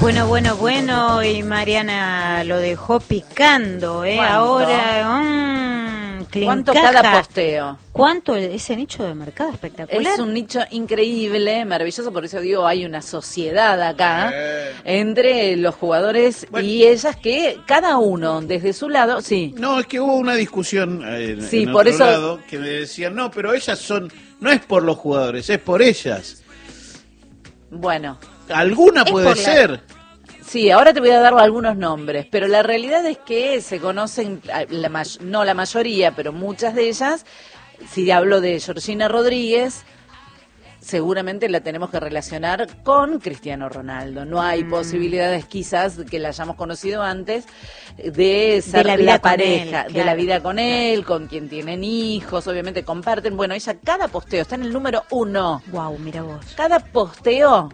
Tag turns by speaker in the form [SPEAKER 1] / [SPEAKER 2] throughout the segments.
[SPEAKER 1] Bueno, y Mariana lo dejó picando, ¿eh? Ahora,
[SPEAKER 2] ¿Cuánto cada posteo?
[SPEAKER 1] ¿Cuánto ese nicho de mercado espectacular?
[SPEAKER 2] Es un nicho increíble, maravilloso, por eso digo, hay una sociedad acá entre los jugadores y ellas que cada uno desde su lado, sí.
[SPEAKER 3] No, es que hubo una discusión en
[SPEAKER 2] por
[SPEAKER 3] otro
[SPEAKER 2] eso
[SPEAKER 3] lado que me decían, no, pero ellas son, no es por los jugadores, es por ellas.
[SPEAKER 2] Bueno.
[SPEAKER 3] Alguna puede ser.
[SPEAKER 2] Sí, ahora te voy a dar algunos nombres, pero la realidad es que se conocen, no la mayoría, pero muchas de ellas. Si hablo de Georgina Rodríguez, seguramente la tenemos que relacionar con Cristiano Ronaldo. No hay posibilidades quizás que la hayamos conocido antes de ser la pareja, de la vida con él, con quien tienen hijos, obviamente comparten. Bueno, ella cada posteo está en el número 1.
[SPEAKER 1] Wow, mira vos.
[SPEAKER 2] Cada posteo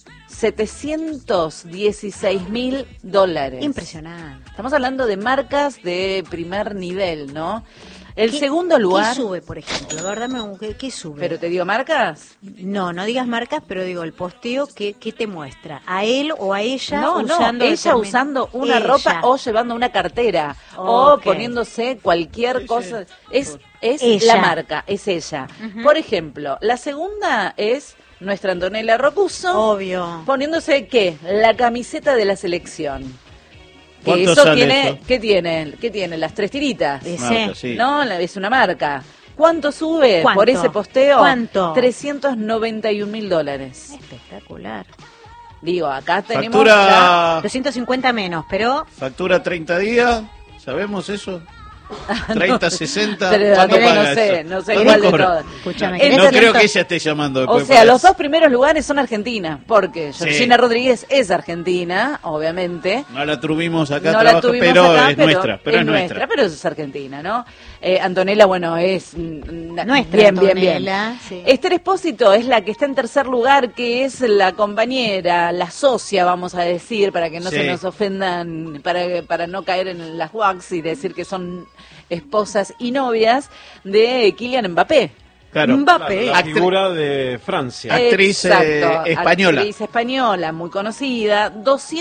[SPEAKER 2] $716.000.
[SPEAKER 1] Impresionante.
[SPEAKER 2] Estamos hablando de marcas de primer nivel, ¿no? El segundo lugar...
[SPEAKER 1] ¿Qué sube, por ejemplo? ¿Qué sube?
[SPEAKER 2] ¿Pero te digo marcas?
[SPEAKER 1] No digas marcas, pero digo el posteo, ¿qué te muestra? ¿A él o a ella?
[SPEAKER 2] No, ella usando una ropa o llevando una cartera o poniéndose cualquier cosa. Es la marca, es ella. Por ejemplo, la segunda es... nuestra Antonella Rocuso,
[SPEAKER 1] obvio,
[SPEAKER 2] poniéndose ¿qué? La camiseta de la selección. Que
[SPEAKER 3] ¿Cuánto
[SPEAKER 2] eso
[SPEAKER 3] sale
[SPEAKER 2] tiene,
[SPEAKER 3] eso?
[SPEAKER 2] ¿qué tiene? Las 3 tiritas.
[SPEAKER 3] Marca, sí.
[SPEAKER 2] No, es una marca. ¿Cuánto sube por ese posteo? ¿Cuánto? $391.000.
[SPEAKER 1] Espectacular.
[SPEAKER 2] Digo, acá tenemos
[SPEAKER 3] factura...
[SPEAKER 2] ya
[SPEAKER 1] 250 menos, pero...
[SPEAKER 3] Factura 30 días, ¿sabemos eso? 30, 60,
[SPEAKER 2] pero
[SPEAKER 3] ¿cuánto paga
[SPEAKER 2] no sé
[SPEAKER 3] eso?
[SPEAKER 2] cuál de todas.
[SPEAKER 1] Escúchame.
[SPEAKER 3] No creo que ella esté llamando después.
[SPEAKER 2] O sea, los dos primeros lugares son Argentina, porque Georgina Rodríguez es argentina, obviamente.
[SPEAKER 3] No la tuvimos acá,
[SPEAKER 2] no la tuvimos
[SPEAKER 3] pero
[SPEAKER 2] acá,
[SPEAKER 3] es nuestra. Pero es nuestra.
[SPEAKER 2] Pero es argentina, ¿no? Antonella, bueno, es
[SPEAKER 1] nuestra.
[SPEAKER 2] Bien.
[SPEAKER 1] Sí.
[SPEAKER 2] Esther Espósito es la que está en tercer lugar, que es la compañera, la socia, vamos a decir, para que no se nos ofendan, para no caer en las wax y decir que son esposas y novias de Kylian Mbappé.
[SPEAKER 3] Claro,
[SPEAKER 4] la figura de Francia.
[SPEAKER 3] Actriz española.
[SPEAKER 2] Actriz española, muy conocida,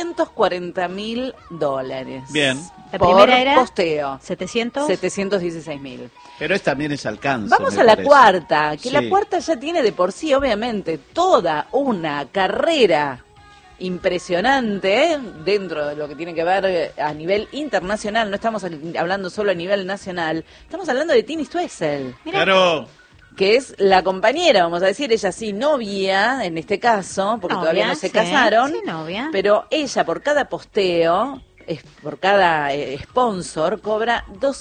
[SPEAKER 2] $240.000.
[SPEAKER 3] Bien.
[SPEAKER 1] La primera era
[SPEAKER 2] posteo.
[SPEAKER 1] 716.000.
[SPEAKER 3] Pero también es alcance.
[SPEAKER 2] Vamos a la cuarta, que la cuarta ya tiene de por sí, obviamente, toda una carrera impresionante dentro de lo que tiene que ver a nivel internacional. No estamos hablando solo a nivel nacional, estamos hablando de Tini Stoessel.
[SPEAKER 3] Claro.
[SPEAKER 2] Que es la compañera, vamos a decir, ella sí novia, en este caso, porque todavía no se casaron,
[SPEAKER 1] novia.
[SPEAKER 2] Pero ella por cada posteo, por cada sponsor, cobra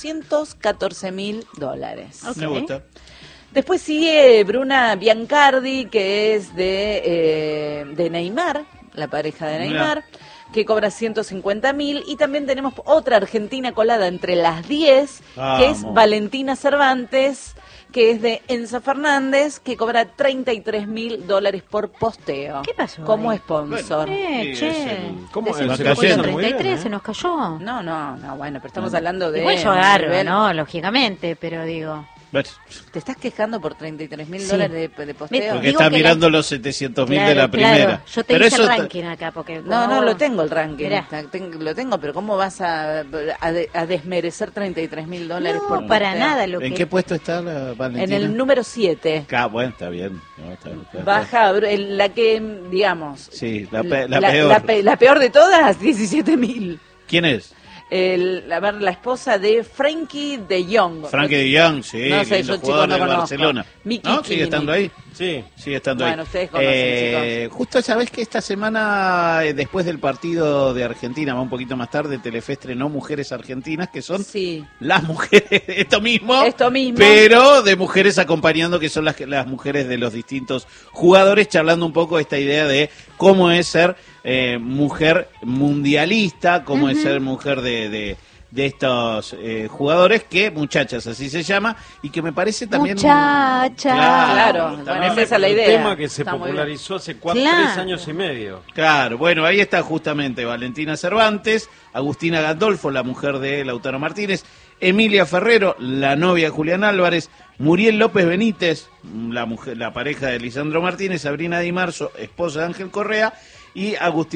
[SPEAKER 2] $214.000.
[SPEAKER 3] Me gusta.
[SPEAKER 2] Después sigue Bruna Biancardi, que es de Neymar, la pareja de Neymar, que cobra 150.000, y también tenemos otra argentina colada entre las 10, que es Valentina Cervantes, que es de Enzo Fernández, que cobra $33.000 por posteo.
[SPEAKER 1] ¿Qué pasó?
[SPEAKER 2] Como
[SPEAKER 1] ahí?
[SPEAKER 2] sponsor.
[SPEAKER 4] ¿Cómo
[SPEAKER 3] se
[SPEAKER 4] se
[SPEAKER 3] va cayendo?
[SPEAKER 1] 33 se nos cayó.
[SPEAKER 2] No, bueno, pero estamos hablando de...
[SPEAKER 1] Igual yo agarro, ¿no? Lógicamente, pero digo...
[SPEAKER 2] ¿Te estás quejando por $33.000 de posteo?
[SPEAKER 3] Porque está mirando los 700.000 de la primera.
[SPEAKER 1] Yo te hice el ranking acá, porque...
[SPEAKER 2] No, lo tengo el ranking. Lo tengo, pero ¿cómo vas a desmerecer $33.000 por posteo?
[SPEAKER 1] Para nada.
[SPEAKER 3] ¿En qué puesto está la Valentina?
[SPEAKER 2] En el número 7.
[SPEAKER 3] Bueno, está bien.
[SPEAKER 2] Baja, la que, digamos...
[SPEAKER 3] Sí, la peor.
[SPEAKER 2] La peor de todas, 17.000.
[SPEAKER 3] ¿Quién es?
[SPEAKER 2] La esposa de Frankie de Jong.
[SPEAKER 3] Frankie de Jong, sí,
[SPEAKER 2] no sé, yo
[SPEAKER 3] jugador
[SPEAKER 2] no
[SPEAKER 3] del Barcelona.
[SPEAKER 2] ¿No?
[SPEAKER 3] ¿Sigue estando ahí?
[SPEAKER 4] Sí.
[SPEAKER 3] Sigue estando ahí.
[SPEAKER 2] Bueno, ustedes conocen, chicos.
[SPEAKER 3] Justo sabés que esta semana, después del partido de Argentina, va un poquito más tarde, Telefe estrenó Mujeres Argentinas, que son las mujeres, esto mismo, pero de mujeres acompañando, que son las mujeres de los distintos jugadores, charlando un poco esta idea de cómo es ser mujer mundialista, cómo es ser mujer de estos jugadores, que muchachas así se llama, y que me parece también
[SPEAKER 2] claro, bueno, esa es la idea.
[SPEAKER 4] Un tema que se popularizó hace 3 años y medio.
[SPEAKER 3] Claro, bueno, ahí está justamente Valentina Cervantes, Agustina Gandolfo, la mujer de Lautaro Martínez, Emilia Ferrero, la novia de Julián Álvarez, Muriel López Benítez, la pareja de Lisandro Martínez, Sabrina Di Marzo, esposa de Ángel Correa, y Agustina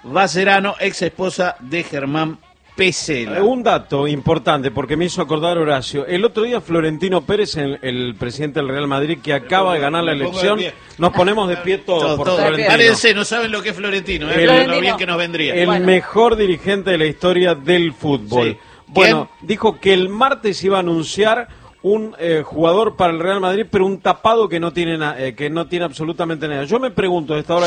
[SPEAKER 3] Bacerano, ex esposa de Germán Pesela.
[SPEAKER 4] Un dato importante, porque me hizo acordar Horacio. El otro día Florentino Pérez, el presidente del Real Madrid, que acaba de ganar la elección, nos ponemos de pie todos por Florentino.
[SPEAKER 3] Párense, no saben lo que es Florentino, lo bien que nos vendría.
[SPEAKER 4] El mejor dirigente de la historia del fútbol. Sí. Bueno, dijo que el martes iba a anunciar un jugador para el Real Madrid, pero un tapado que no tiene absolutamente nada. Yo me pregunto, de esta hora